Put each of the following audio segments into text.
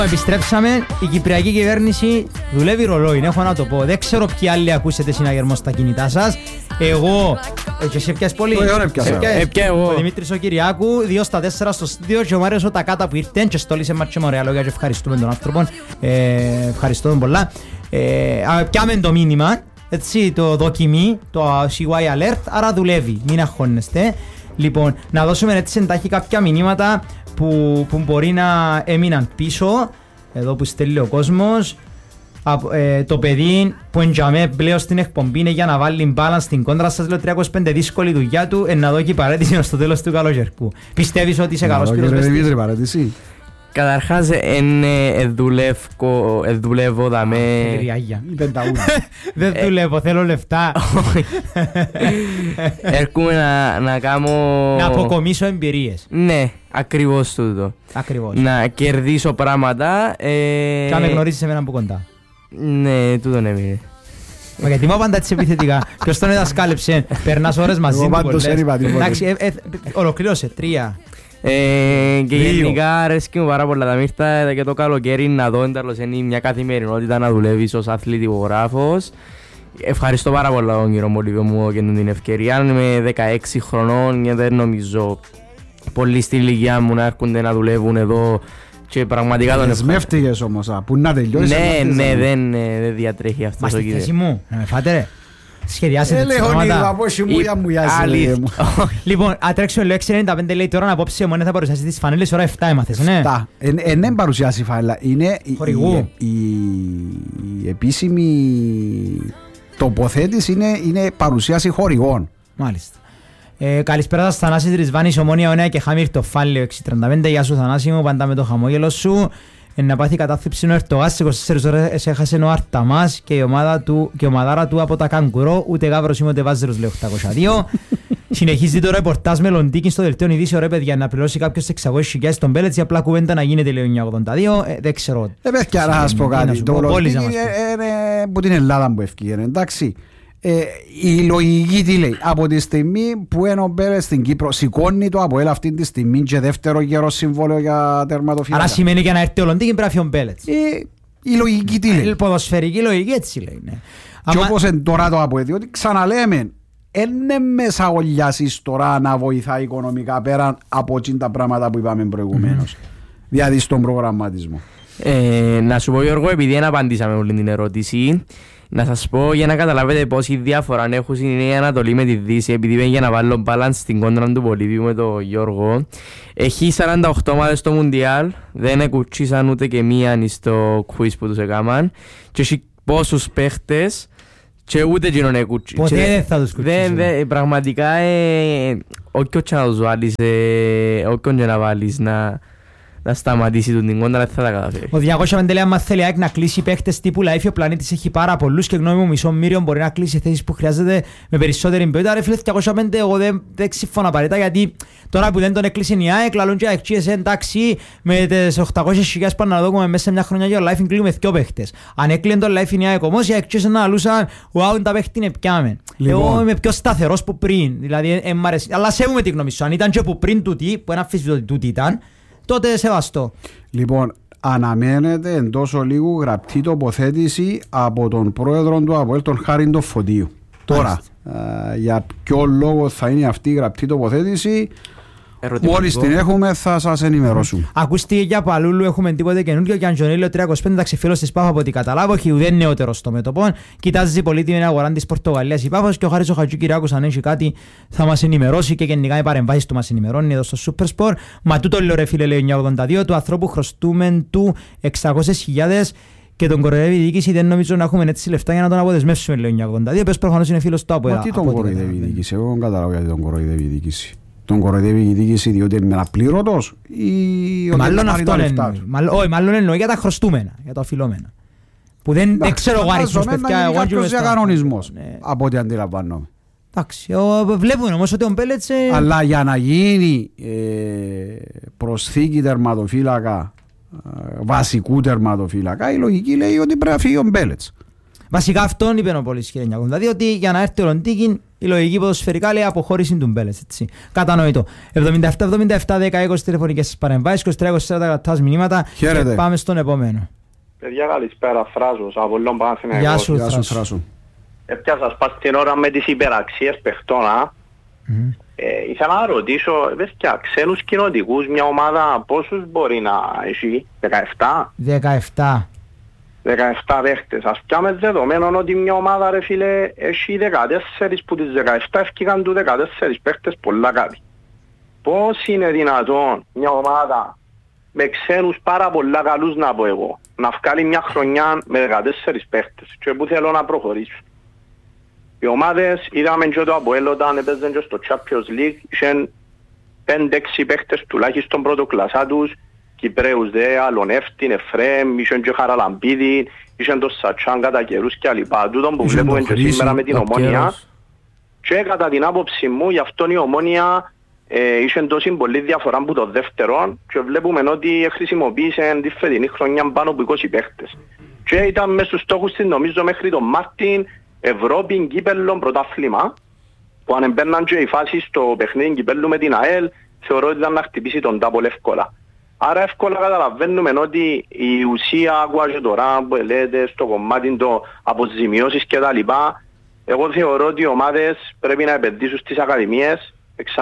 Επιστρέψαμε, η Κυπριακή κυβέρνηση δουλεύει ρολόι, έχω να το πω. Δεν ξέρω ποιοι άλλοι ακούσετε συναγερμό στα κινητά σας. Εγώ, και σε ποιες πολύ. Ο Δημήτρης ο Κυριάκου, 2 στα 4 στο στούντιο και ο Μάριος ο Τακάτα που ήρθε και στόλισε μάρτια με ωραία λόγια και ευχαριστούμε τον άνθρωπο. Ευχαριστώ τον πολλά. Πιάμε το μήνυμα, έτσι, το δοκιμή, το CY Alert, άρα δουλεύει, μην αγχώνεστε. Λοιπόν, να δώσουμε έτσι εντάχει κάποια μηνύματα που μπορεί να έμειναν πίσω, εδώ που στέλνει ο κόσμος. Το παιδί που εντιαμέ πλέον στην εκπομπή είναι για να βάλει μπάλα στην κόντρα. Σας λέω 325 δύσκολη δουλειά του, να δω και η παρέτηση στο τέλος του καλοκαιρικού. Πιστεύεις ότι είσαι καλός πυροσβεστής? Καταρχάς δουλεύω δαμέ. Δεν δουλεύω, θέλω λεφτά. Έρχομαι να κάνω. Να αποκομίσω εμπειρίες. Ναι, ακριβώς τούτο. Να κερδίσω πράγματα. Και αν με γνωρίζεις εμένα από κοντά. Ναι, τούτον έμεινε. Μα γιατί μου απαντά τις επιθετικά? Ποιος τον εδασκάλεψε? Περνάς ώρες μαζί του πολλές. Εντάξει, ολοκλήρωσε 3. Και γενικά αρέσκει μου πάρα πολλά τα μύρτα και το καλοκαίρι να δω εντάλλως είναι μια καθημερινότητα να δουλεύεις ως αθλητικογράφος. Ευχαριστώ πάρα πολλά τον κύριο Μολύβιο μου και την ευκαιρία. Είμαι 16 χρονών και δεν νομίζω πολλοί στη ηλικία μου να έρχονται να δουλεύουν εδώ και πραγματικά τον ευχαριστώ. Δεσμεύτηκες όμως, που να τελειώσεις. Ναι, δεν διατρέχει αυτός ο κύριος. Μα στη θέση μου, να με φάτε ρε. Σχεδιάσετε τις πράγματα. Λοιπόν, τρέξουμε λέω 6.95 λέει τώρα να απόψε μόνο θα παρουσιάσει τις φανέλες ώρα 7 έμαθες, ναι. Δεν παρουσιάσει φανέλα, είναι η επίσημη τοποθέτηση, είναι παρουσίαση χορηγών. Μάλιστα. Καλησπέρα σας, Θανάσης Ρισβάνης, Ομόνια Ωνέα και Χάμιρ το Φάλαιο 6.35. Γεια σου Θανάση μου, πάντα με το χαμόγελο σου. Να πάθει κατάθλιψη ο Ερτογάς, σε 24 ώρες έχασε ο Αρταμάς και η ομαδάρα του από τα Καγκουρό, ούτε γάβρος είμαι ούτε βάζερος λέει 802. Συνεχίζει το ρεπορτάζ Μελλοντίκη στο δελτίο ειδήσεων, ρε παιδιά, να πληρώσει κάποιος 600.000 στον Πέλετς ή απλά κουβέντα να γίνεται λέει 982, δεν ξέρω. Παιδιά, να σας πω κάτι, το Μελλοντίκη είναι από την Ελλάδα που ευκήγαινε, εντάξει. Η λογική τι λέει? Από τη στιγμή που ένα Μπέλετς στην Κύπρο σηκώνει το ΑΠΟΕΛ αυτή τη στιγμή και δεύτερο γερό συμβόλαιο για τερματοφύλακα. Άρα σημαίνει για να έρθει ο Λοντίκη πρέπει να φύγει ο Μπέλετς. Η λογική τι λέει? Η ποδοσφαιρική λογική έτσι λέει. Ναι. Και όπως είναι τώρα το ΑΠΟΕΛ, διότι ξαναλέμε, είναι μέσα ολιάσεις τώρα να βοηθάει οικονομικά πέραν από τα πράγματα που είπαμε προηγουμένως. Δηλαδή στον προγραμματισμό. Να σου πω Γιώργο, επειδή δεν απαντήσαμε όλη την ερώτηση, να σας πω για να καταλάβετε πόση διαφορά έχουν η Ανατολή με τη Δύση, επειδή πήγε για να βάλω balance στην κόντρα του Πολύβιου με τον Γιώργο. Έχει 48 ομάδες στο Μουντιάλ, δεν εκουτσίσαν ούτε και μία στο quiz που τους έκαναν και έχει πόσους παίχτες και ούτε εκείνον εκουτσίσαν. Ποτέ δεν θα τους κουτσίσουν. Πραγματικά, όποιος και να τους βάλεις, όποιος και να βάλεις να σταματήσει την κόντρα, δεν θα τα καταφέρει. Ο 205 λέει άμα θέλει να κλείσει παίχτες τύπου Λαΐφη, ο πλανήτης έχει πάρα πολλούς και γνώμη μου μισό μύριο μπορεί να κλείσει θέσεις που χρειάζεται με περισσότερη ποιότητα. Ρε φίλε 205 εγώ δεν συμφωνώ απαραίτητα γιατί τώρα που δεν τον έκλεισε η ΑΕΚ, λαλούν και ΑΕΚ εντάξει με τις 800.000 πάνω να δούμε μέσα σε μια χρονιά για ο Λαΐφη κλείνουμε 2 παίχτες. Αν έκλεινε τον Λαΐφη η ΑΕΚ όμως οι ΑΕΚ να λούσαν ουάου τα παίχτη είναι πιάμε. Εγώ είμαι πιο σταθερός που πριν, δηλαδή αλλά σέβομαι τη γνώμη σου. Αν ήταν και που πριν τούτη, που ένα αμφισβητώ τούτη ήταν, τότε σεβαστό. Λοιπόν, αναμένεται εντός ολίγου γραπτή τοποθέτηση από τον πρόεδρο του ΑΠΟΕΛ, τον Χάριντο Φωτίου. Τώρα, για ποιο λόγο θα είναι αυτή η γραπτή τοποθέτηση, μόλις την έχουμε θα σας ενημερώσουμε. Ακούστηκε για Παλούλου, έχουμε τίποτε καινούργιο και Αντζονίλιο 325, εντάξει φίλος της Πάφα από ό,τι καταλάβω, έχει ουδέν νεότερο στο μέτωπο. Κοιτάζει πολύτιμη αγορά της Πορτογαλίας η Πάφας και ο Χάρης ο Χατζουκυριάκος αν έχει κάτι θα μας ενημερώσει και γενικά οι παρεμβάσεις του μας ενημερώνει εδώ στο Super Sport. Μα τούτο λέω ρε φίλε λέει 982, του ανθρώπου χρωστούμε του 600.000 και τον κοροϊδεύει η διοίκηση, δεν νομίζω να έχουμε έτσι λεφτά για να τον αποδεσμεύσουμε λέει 982, πες προφανώς είναι φίλος του ΑΠΟΕΛ. Μα τι τον κοροϊδεύει η διοίκηση, εγώ δεν καταλάβω γιατί τον κοροϊδεύει η διοίκηση. Τον κοροϊδεύει η διοίκηση διότι είναι απλήρωτος ή μάλλον αυτό είναι. Μάλλον εννοεί για τα χρωστούμενα, για τα οφειλόμενα. Που δεν ξέρω εγώ αριθμούς παιδιά. Είναι κάποιος διακανονισμός από ό,τι αντιλαμβάνομαι. Εντάξει, βλέπουμε όμως ότι ο Μπέλετς... Αλλά για να γίνει προσθήκη τερματοφύλακα, βασικού τερματοφύλακα, η λογική λέει ότι πρέπει να φύγει ο Μπέλετς. Βασικά αυτόν είπε ο Πολύς 1982, ότι για να έρθει ο Λοντίκιν Η λογική ποδοσφαιρικά λέει αποχώρηση του Μπέλες. Κατανοητό. 77-77-10-20 τηλεφωνικές σας παρεμβάσεις, 23-24 μηνύματα. Και πάμε στον επόμενο. Παιδιά, καλησπέρα, Θράσος, από Λόν Παναθηναϊκός. Γεια σου, Θράσο. Έπιασα σπάς την ώρα με τις υπεραξίες παιχτώνα. Ήθελα να ρωτήσω, παιδιά, ξένους κοινοτικούς, μια ομάδα πόσους μπορεί να έχει, 17? 17 παίχτες. Ας πιάμε δεδομένων ότι μια ομάδα, ρε φίλε, έχει 14 που τις 17 ευκήκαν του 14 παίχτες πολλά κάτι. Πώς είναι δυνατόν μια ομάδα με ξένους πάρα πολλά καλούς, να πω εγώ, να βγάλει μια χρονιά με 14 παίχτες και που θέλω να προχωρήσω. Οι ομάδες, είδαμε και το Αποέλ όταν έπαιζαν και στο Champions League, είχαν 5-6 παίχτες τουλάχιστον πρωτοκλασσά τους, Κυπρέους δε, Αλονεύτην, Εφρέμ, είχαν και Χαραλαμπίδη, είχαν το Σατσάν κατά καιρούς και λοιπά. Τούτον που βλέπουμε και σήμερα με την Ομόνια. Και κατά την άποψη μου, γι' αυτόν η Ομόνια είχε τόση πολύ διαφορά από το δεύτερο και βλέπουμε ότι χρησιμοποίησε τη φετινή χρονιά πάνω από 20 παίχτες. Και ήταν μέσα στους στόχους της, νομίζω, μέχρι τον Μάρτιν, Ευρώπη, κύπελλο, πρωτάθλημα, που αν εμπέρναν και οι φάσεις στο παιχνίδι κυπέλλου με την ΑΕΛ, θεωρώ ότι ήταν να χτυπήσει τον τάπολ εύκολα. Άρα εύκολα καταλαβαίνουμε ότι η ουσία, άκουα και τώρα που λέτε στο κομμάτι των αποζημιώσεις και τα λοιπά, εγώ θεωρώ ότι οι ομάδες πρέπει να επενδύσουν στις ακαδημίες,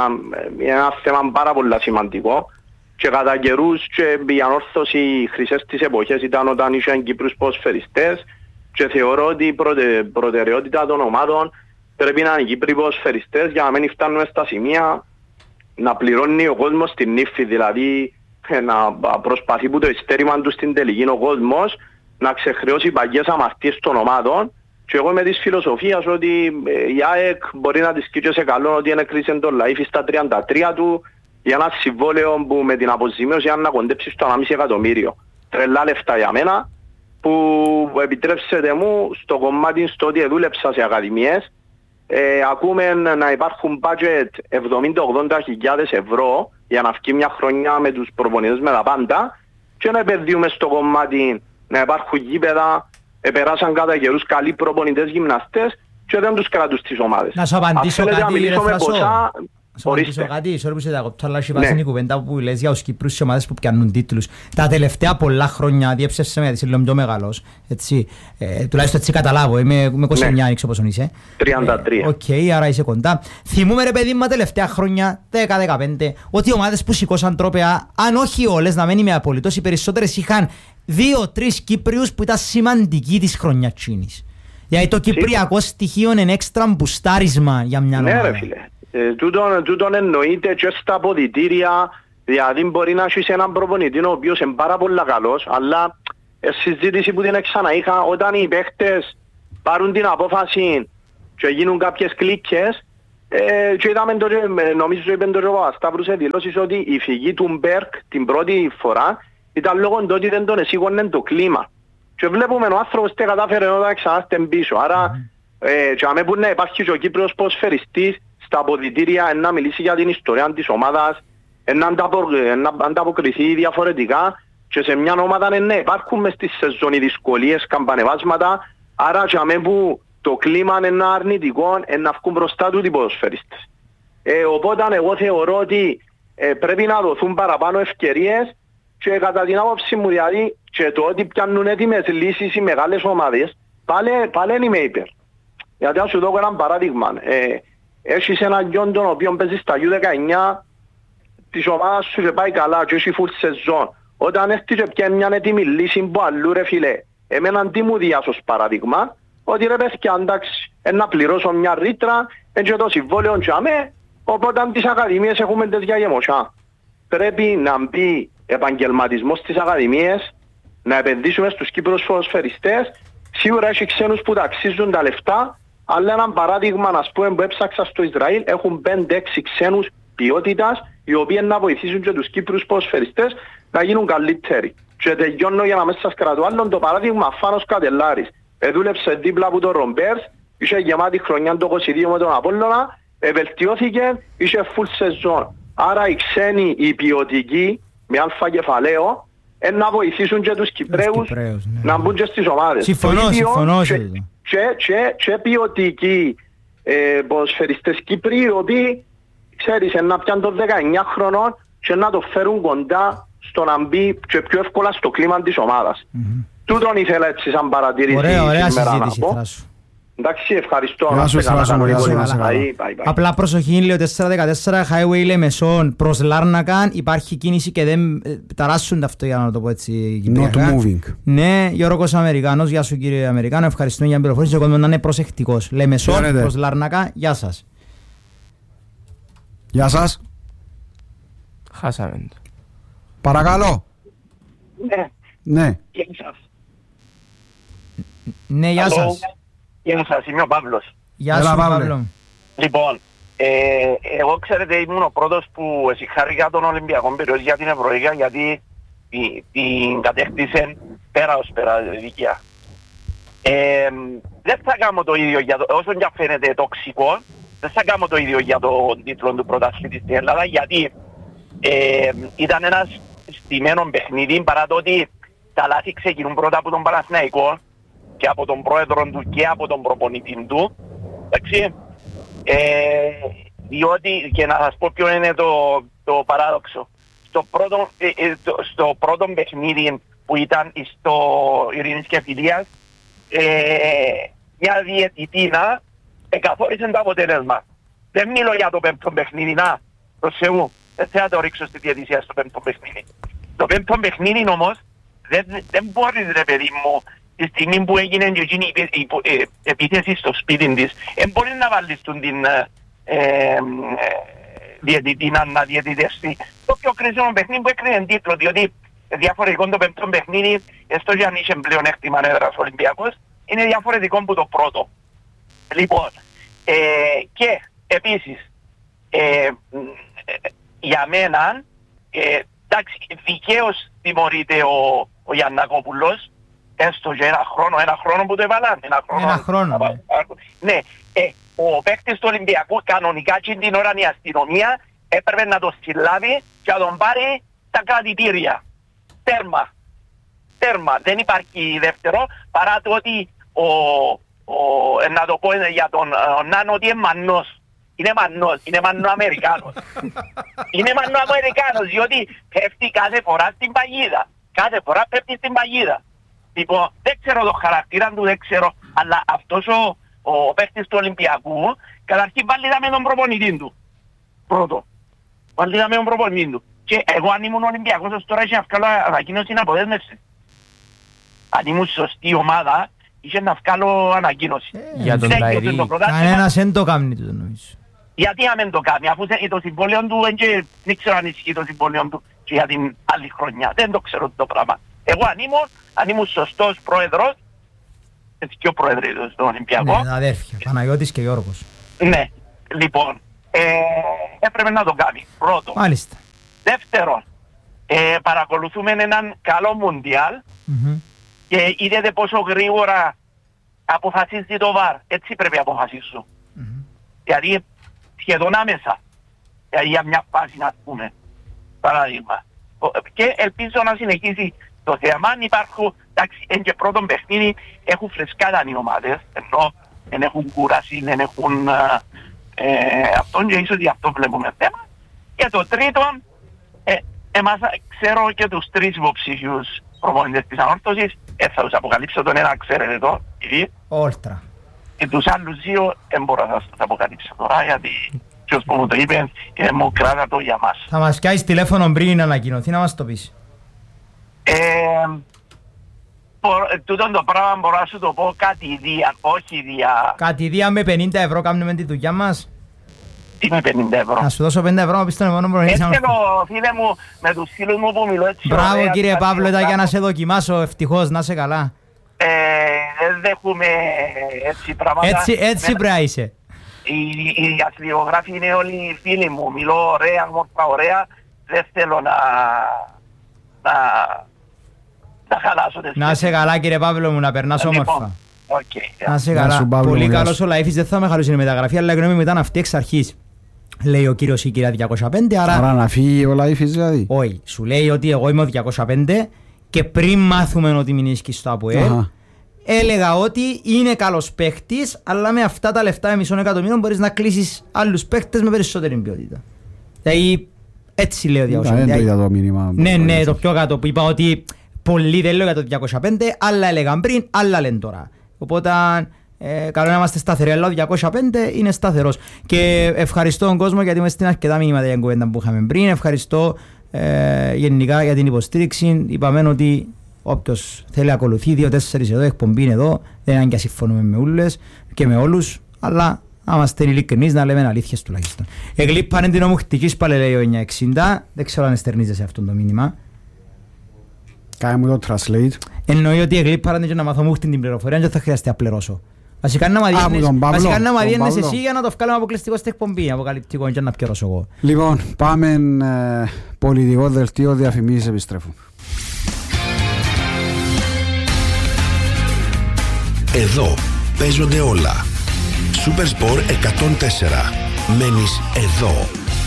ένα θέμα πάρα πολύ σημαντικό, και κατά καιρούς και η ανόρθωση οι χρυσές της εποχές ήταν όταν είχαν Κύπρους ποδοσφαιριστές, και θεωρώ ότι η προτεραιότητα των ομάδων πρέπει να είναι οι Κύπροι ποδοσφαιριστές για να μην φτάνουμε στα σημεία να πληρώνει ο κόσμος την ύφη, δηλαδή να προσπαθεί που το ειστέρημα του στην τελική ο κόσμος να ξεχρεώσει παγιές αμαρτίες των ομάδων. Και εγώ είμαι της φιλοσοφίας ότι η ΑΕΚ μπορεί να της κοίτσε σε καλό ότι είναι κρίση τον Λαΐφη στα 33 του για ένα συμβόλαιο που με την αποζημίωση αν να κοντέψει στο 1,5 εκατομμύριο. Τρελά λεφτά για μένα, που επιτρέψετε μου στο κομμάτι στο ότι δούλεψα σε ακαδημίες, ακούμε να υπάρχουν budget 70-80 χιλιάδες ευρώ για να βγει μια χρονιά με τους προπονητές με τα πάντα και να επενδύουμε στο κομμάτι να υπάρχουν γήπεδα, περάσαν κατά καιρούς καλοί προπονητές γυμναστές και δεν τους κρατούν στις ομάδες. Να σου απαντήσω κάτι, ρε Φρασό. Να ρωτήσω κάτι, sorry που σε διακόπτω, αλλά έχει βάσει η κουβέντα που λες για τους Κύπρους σε ομάδες που πιάνουν τίτλους. Τα τελευταία πολλά χρόνια, διέψεσαι με γιατί είσαι πιο μεγάλος, έτσι, τουλάχιστον έτσι καταλάβω, είμαι 29, δεν ξέρω πόσο είσαι. 33. Οκ, άρα είσαι κοντά. Θυμούμε ρε παιδί μου τελευταία χρόνια, 10-15, ότι οι ομάδες που σηκώσαν τρόπαια, αν όχι όλες, να μένει με απολύτως, οι περισσότερες είχαν 2-3 Κύπριους που ήταν σημαντικοί της χρονιάς τσίνης. Γιατί το κυπριακό στοιχείο είναι έξτρα μπουστάρισμα για μια ομάδα. Ναι ρε φίλε. Τούτον εννοείται και στα αποδυτήρια, δηλαδή μπορεί να έχεις έναν προπονητή ο οποίος είναι πάρα πολύ καλός, αλλά συζήτηση που την ξαναείχα, όταν οι παίχτες πάρουν την απόφαση και γίνουν κάποιες κλίκες, και είδαμε το, νομίζω είπε το Παπασταύρου σε δηλώσεις ότι η φυγή του Μπέρκ την πρώτη φορά ήταν λόγω του ότι δεν τον εσήκωνε το κλίμα. Και βλέπουμε ο άνθρωπος δεν κατάφερε να ξανάστε πίσω. Άρα, και αμέ που να υπάρχει και ο Κύπριος ποδοσφαιριστής στα αποδυτήρια να μιλήσει για την ιστορία της ομάδας, να ανταποκριθεί διαφορετικά και σε μια ομάδα να υπάρχουν μες στη σεζόν οι δυσκολίες, καμπανεβάσματα, άρα και αμέ που το κλίμα είναι ένα αρνητικό, να βγουν μπροστά του οι ποδοσφαιριστές. Οπότε εγώ θεωρώ ότι πρέπει να δοθούν παραπάνω ευκαιρίες και κατά την άποψη μου δηλαδή και το ότι πιάνουν έτοιμες λύσεις οι μεγάλες ομάδες, πάλι είμαι υπέρ. Γιατί ας σου δω ένα παράδειγμα. Έχεις έναν γιον τον οποίο παίζει στα U19 της ομάδας σου και πάει καλά και έχει full σεζόν. Όταν έρθει και πιάνει μια έτοιμη λύση που αλλού ρε φίλε, εμέναν τι μου διάσως παράδειγμα, ότι ρε παιδιά εντάξει, να πληρώσω μια ρήτρα, και το συμβόλαιο και αμέ, οπότε τις ακαδημίες έχουμε τέτοια γεμοσιά. Πρέπει να μπει επαγγελματισμός στις ακαδημίες, να επενδύσουμε στους Κύπρους ποδοσφαιριστές, σίγουρα έχει ξένους που ταξίζουν τα λεφτά, αλλά ένα παράδειγμα να πούμε που έψαξα στο Ισραήλ, έχουν 5-6 ξένους ποιότητας, οι οποίοι να βοηθήσουν και τους Κύπρους ποδοσφαιριστές να γίνουν καλύτεροι. Και τελειώνω για να μέσα σας κρατώ άλλον το παράδειγμα Φάνος Κατελάρης. Δούλεψε δίπλα από τον Ρομπέρς, είχε γεμάτη χρονιά το 22 με τον Απόλλωνα, βελτιώθηκε, είχε full σεζόν. Άρα οι ξένοι, οι ποιοτικοί, με αλφα κεφαλαίο, να βοηθήσουν και τους Κυπραίους να μπουν και στις ομάδες. Συμφωνώ. Και ποιοτικοί ποδοσφαιριστές Κύπροι, οι οποίοι, ξέρεις, να πιάνουν των 19 χρονών και να το φέρουν κοντά στο να μπει και πιο εύκολα στο κλίμα της ομάδας. Τούτον ήθελα έτσι σαν παρατηρήσει σήμερα να πω. Εντάξει, ευχαριστώ. Απλά προσοχή, λέω 4-14, Highway Λεμεσόν προς Λάρνακαν, υπάρχει κίνηση και δεν ταράσσουν αυτό, για να το πω έτσι. Not moving. Ναι, Γιώργος Αμερικάνος, γεια σου κύριε Αμερικάνο, ευχαριστούμε για την πληροφόρηση, ο κόσμος να είναι προσεκτικός. Λεμεσόν προς Λάρνακα, γεια σας. Γεια σας. Χάσαμε το. Παρακαλώ. Ναι. Γεια σας. Ναι, γεια σας. Γεια σας, είμαι ο Παύλος. Γεια σου Παύλο. Λοιπόν, εγώ ξέρετε ήμουν ο πρώτος που συγχάρηκα τον Ολυμπιακό περιοχή για την Ευρωλίγα, γιατί την κατέκτησε πέρα ως πέρα δικιά. Δεν θα κάνω το ίδιο, όσο και φαίνεται τοξικό, δεν θα κάνω το ίδιο για τον τίτλο του πρωταθλητή στην Ελλάδα, γιατί ήταν ένας στημένο παιχνίδι, παρά το ότι τα λάθη ξεκινούν πρώτα από τον Παναθηναϊκό και από τον πρόεδρο του και από τον προπονητή του. Εντάξει. Διότι, και να σας πω ποιο είναι το παράδοξο. Στο πρώτο παιχνίδι που ήταν στο Ειρήνης και Φιλίας, μια διαιτητήνα καθόρισε το αποτέλεσμα. Δεν μιλώ για το πέμπτο παιχνίδι, να, προς Θεού. Δεν θα το ρίξω στη διαιτησία στο πέμπτο παιχνίδι. Το πέμπτο παιχνίδι όμως δεν μπορείς, ρε παιδί μου, τη στιγμή που έγινε και εκείνη η επίθεση στο σπίτι της, δεν μπορείς να βάλεις την διαιτητήνα να διαιτητεύσει το πιο κρίσιμο παιχνίδι που έκρινε τίτλο, διότι διαφορετικό το πέμπτο παιχνίδι, έστω και αν είχε πλέον έκτημα έδρας Ολυμπιακός, είναι διαφορετικό από το πρώτο. Λοιπόν, και επίσης, για μένα, εντάξει, δικαίως τιμωρείται ο Γιαννακόπουλος, έστω και ένα χρόνο που το έβαλαν. Ένα χρόνο. Ναι, ο παίκτης του Ολυμπιακού κανονικά και την ώρα η αστυνομία έπρεπε να το συλλάβει και να τον πάρει τα κρατητήρια. Τέρμα. Δεν υπάρχει δεύτερο, παρά το ότι να το πω για τον Νάνο ότι είναι μανός. Είναι μαννοαμερικάνος. Είναι μαννοαμερικάνος, διότι πέφτει κάθε φορά στην παγίδα. Κάθε φορά πέφτει στην παγίδα. Λοιπόν, δεν ξέρω το χαρακτήρα του, δεν ξέρω, αλλά αυτός ο παίκτης του Ολυμπιακού, καταρχήν βάλει με τον προπονητή του. Πρώτο. Βάλει με τον προπονητή του. Και εγώ αν ήμουν Ολυμπιακός, ως τώρα είχε να βγάλω ανακοίνωση να αποδέσμευση. Αν ήμουν σωστή ομάδα, είχε να βγάλω ανακοίνωση. Για τον Ταϊρή. Κανένας δεν το κάνει το νομίζω. Γιατί να μην το κάνει, αφού το συμβόλαιο του δεν ξέρω αν ισχύει το συμβόλαιο του και για την άλλη χρονιά. Δεν το ξέρω το πράγμα. Εγώ αν ήμουν σωστός πρόεδρος, έτσι και ο πρόεδρος του Ολυμπιακού. Ναι, αδέρφια, Παναγιώτης και Γιώργος. Ναι, λοιπόν, έπρεπε να το κάνει, πρώτο. Μάλιστα. Δεύτερον, παρακολουθούμε έναν καλό Μουντιάλ και είδατε πόσο γρήγορα αποφασίζει το ΒΑΡ. Έτσι πρέπει να αποφασίσουν. Δηλαδή, σχεδόν άμεσα. Δηλαδή, για μια φάση, να πούμε, παράδειγμα. Και ελπίζω να συνεχίσει το θέμα. Αν υπάρχουν, εντάξει, εν και πρώτον παιχνίδι, έχουν φρεσκάτα οι ομάδες, ενώ δεν έχουν κούραση, δεν έχουν αυτόν και ίσως γι' αυτό βλέπουμε θέμα. Και το τρίτο, εμάς ξέρω και τους τρεις υποψήφιους προπονητές της ανόρθωσης, θα τους αποκαλύψω τον ένα, ξέρετε το, ήδη. Όλτρα. Και τους άλλους δύο δεν μπορώ να σας αποκαλύψω τώρα, γιατί ποιος που μου το είπε μου κράτα το για μας. Θα μας πιάσεις τηλέφωνο πριν να ανακοινωθεί, να μας το πεις. Τούτον το πράγμα μπορώ να σου το πω κατηδίαν, όχι δια... Κατηδίαν με 50 ευρώ κάνουμε τη δουλειά μας. Τι με 50 ευρώ. Να σου δώσω 50 ευρώ να πεις τον επόμενο προπονητή. Έτσι θέλω φίλε μου με τους φίλους μου που μιλώ έτσι. Μπράβο κύριε Παύλο, ήταν για να σε δοκιμάσω, ευτυχώς, να είσαι καλά. Δεν δέχουμε έτσι πράγματα. Έτσι πρέπει να είσαι. Οι αθλιογράφοι είναι όλοι φίλοι μου, μιλώ ωραία, μόρφα ωραία, δεν θέλω να χαλάσω. Να είσαι καλά κύριε Παύλο μου, να περνάς όμορφα. Να είσαι καλά. Πολύ καλός ο Λαΐφης, δεν θα με χαρούσε η μεταγραφή, αλλά η γνώμη μου ήταν αυτή εξ αρχής. Λέει ο κύριος ή η κυρία 205, άρα να φύγει ο Λαΐφης δηλαδή. Όχι, σου λέει ότι εγώ είμαι ο 205 και πριν μάθουμε ότι μην ίσκεις στο ΑΠΟΕΛ, έλεγα ότι είναι καλός παίχτης, αλλά με αυτά τα λεφτά, 500 εκατομμύρια, μπορείς να κλείσεις άλλους παίχτες με περισσότερη ποιότητα. Δηλαδή, έτσι λέω διάφορα. Ναι, το πιο κάτω που είπα ότι πολλοί δεν λέω για το 205, άλλα έλεγαν πριν, άλλα λένε τώρα. Οπότε, καλό να είμαστε σταθεροί, αλλά ο 205 είναι σταθερός. Και ευχαριστώ τον κόσμο γιατί είμαι στην αρκετά μήνυματα για την κουβέντα που είχαμε πριν. Ευχαριστώ γενικά για την υποστήριξη. Είπαμε ότι όποιος θέλει να ακολουθεί 2-4 εδώ, εκπομπή είναι εδώ. Δεν είναι αν και συμφωνούμε με όλες και με όλους, αλλά να είμαστε ειλικρινείς να λέμε αλήθειες τουλάχιστον. Εγλίπανε την ομοχτικής πάλι λέει ο 960. Δεν ξέρω αν εστερνίζεσαι αυτό το μήνυμα. Κάνε μου το translate. Εννοεί ότι εγλίπανε και να μάθω μου την πληροφορία και θα χρειαστεί να πληρώσω. Βασικά να μ' αδειένες εσύ για να το βγάλουμε αποκλειστικό στην εκπομπή, αποκαλυπτικό και να πληρώσω εγώ. Λοιπόν, πάμε πολιτικό δελτίο, διαφημίσεις επιστρέφουν. Εδώ παίζονται όλα. Super Sport 104. Μένεις εδώ.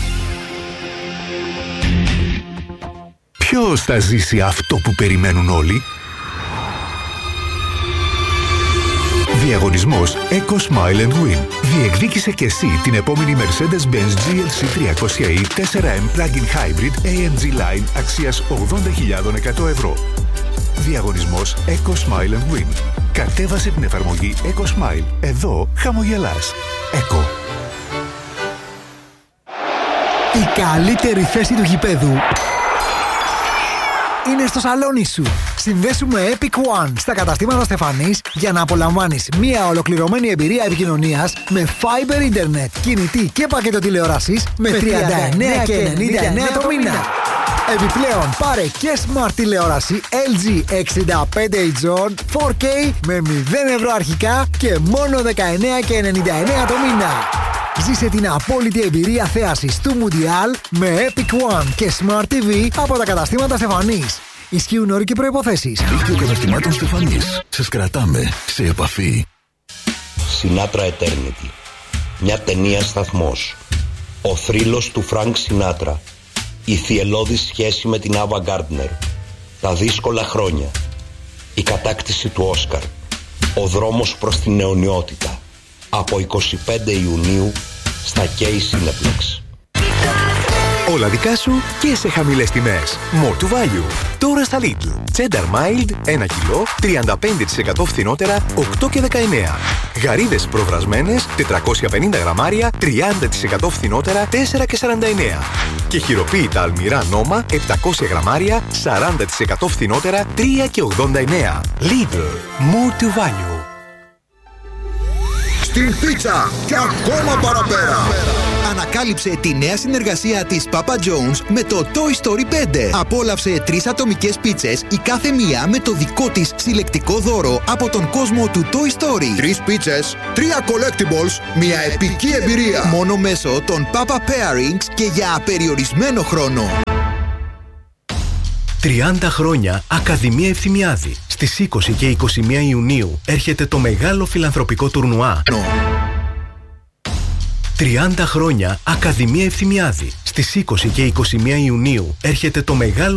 Ποιος θα ζήσει αυτό που περιμένουν όλοι? Διαγωνισμός Eco Smile and Win. Διεκδίκησε και εσύ την επόμενη Mercedes-Benz GLC 300e 4M Plug-in Hybrid AMG Line αξίας 80.100 ευρώ. Διαγωνισμός Eco Smile and Win. Κατέβασε την εφαρμογή Eco Smile. Εδώ χαμογελάς. Eco. Η καλύτερη θέση του γηπέδου είναι στο σαλόνι σου. Συνδέσου με Epic One στα καταστήματα Στεφανής για να απολαμβάνεις μια ολοκληρωμένη εμπειρία επικοινωνίας με Fiber Internet, κινητή και πακέτο τηλεόρασης με 39 και 99 το μήνα. Επιπλέον πάρε και smart τηλεόραση LG 65H 4K με 0 ευρώ αρχικά και μόνο 19 και 99 το μήνα. Ζήσε την απόλυτη εμπειρία θέασης του Mundial με Epic One και Smart TV από τα καταστήματα Στεφανής. Ισχύουν όροι και προϋποθέσεις. Δίκτυο καταστημάτων Στεφανής. Σας κρατάμε σε επαφή. Sinatra Eternity. Μια ταινία σταθμός. Ο θρύλος του Φρανκ Σινάτρα. Η θυελλώδης σχέση με την Άβα Γκάρντνερ. Τα δύσκολα χρόνια. Η κατάκτηση του Όσκαρ. Ο δρόμος προς την αιωνιότητα. Από 25 Ιουνίου στα K Cineplex. Όλα δικά σου και σε χαμηλές τιμές. More to value. Τώρα στα Lidl. Cheddar Mild 1 κιλό, 35% φθηνότερα, 8 και 19. Γαρίδες προβρασμένες, 450 γραμμάρια, 30% φθηνότερα, 4 και 49. Και χειροποίητα αλμυρά νόμα, 700 γραμμάρια, 40% φθηνότερα, 3 και 89. Lidl. More to value. Στην πίτσα και ακόμα παραπέρα. Ανακάλυψε τη νέα συνεργασία της Papa John's με το Toy Story 5. Απόλαυσε 3 ατομικές πίτσες, η κάθε μία με το δικό της συλλεκτικό δώρο από τον κόσμο του Toy Story. 3 πίτσες, 3 collectibles, μια επική εμπειρία. Μόνο μέσω των Papa Pairings και για απεριορισμένο χρόνο. 30 χρόνια Ακαδημία Ευθυμιάδη. Στις 20 και 21 Ιουνίου έρχεται το μεγάλο φιλανθρωπικό τουρνουά. 30 χρόνια Ακαδημία Ευθυμιάδη. Στις 20 και 21 Ιουνίου έρχεται το μεγάλο